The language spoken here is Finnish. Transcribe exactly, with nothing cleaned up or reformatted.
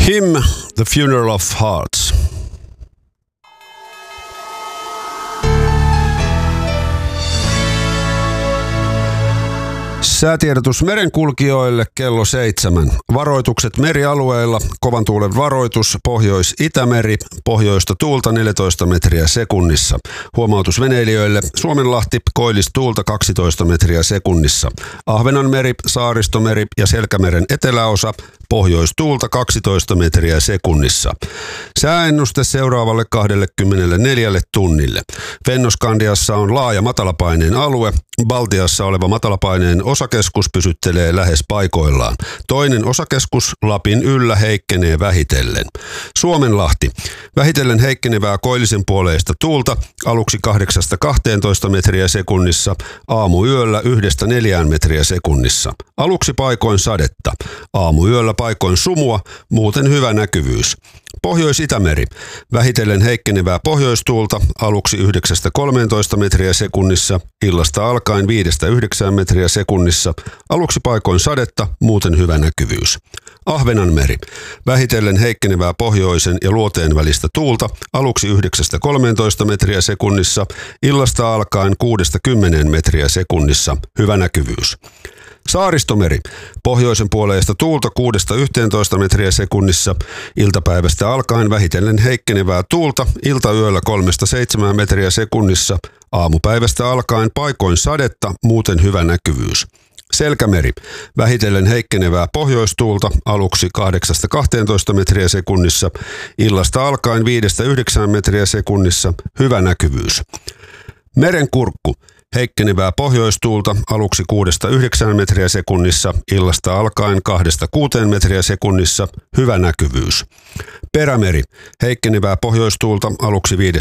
Hymn, The Funeral of Hearts. Säätiedotus merenkulkijoille kello seitsemän. Varoitukset merialueilla. Kovan tuulen varoitus. Pohjois-Itämeri. Pohjoista tuulta neljätoista metriä sekunnissa. Huomautus veneilijöille. Suomenlahti. Koillistuulta kaksitoista metriä sekunnissa. Ahvenanmeri, Saaristomeri ja Selkämeren eteläosa. Pohjoistuulta kaksitoista metriä sekunnissa. Sääennuste seuraavalle kaksikymmentäneljä tunnille. Fennoskandiassa on laaja matalapaineen alue. Baltiassa oleva matalapaineen osakeskus pysyttelee lähes paikoillaan. Toinen osakeskus Lapin yllä heikkenee vähitellen. Suomenlahti. Vähitellen heikkenevää koillisen puoleista tuulta aluksi kahdeksasta kahteentoista metriä sekunnissa, aamuyöllä yhdestä neljään metriä sekunnissa. Aluksi paikoin sadetta. Aamuyöllä paikoin sumua, muuten hyvä näkyvyys. Pohjois-Itämeri. Vähitellen heikkenevää pohjoistuulta aluksi yhdeksästä kolmeentoista metriä sekunnissa, illasta alkaen viidestä yhdeksään metriä sekunnissa, aluksi paikoin sadetta, muuten hyvä näkyvyys. Ahvenanmeri. Vähitellen heikkenevää pohjoisen ja luoteen välistä tuulta aluksi yhdeksästä kolmeentoista metriä sekunnissa, illasta alkaen kuudesta kymmeneen metriä sekunnissa, hyvä näkyvyys. Saaristomeri. Pohjoisen puoleista tuulta kuudesta yhteentoista metriä sekunnissa, iltapäivästä alkaen vähitellen heikkenevää tuulta, iltayöllä kolmesta seitsemään metriä sekunnissa, aamupäivästä alkaen paikoin sadetta, muuten hyvä näkyvyys. Selkämeri. Vähitellen heikkenevää pohjoistuulta aluksi kahdeksasta kahteentoista metriä sekunnissa, illasta alkaen viidestä yhdeksään metriä sekunnissa, hyvä näkyvyys. Merenkurkku. Heikkenevää pohjoistuulta aluksi kuudesta yhdeksään metriä sekunnissa, illasta alkaen kahdesta kuuteen metriä sekunnissa, hyvä näkyvyys. Perämeri. Heikkenevää pohjoistuulta aluksi viidestä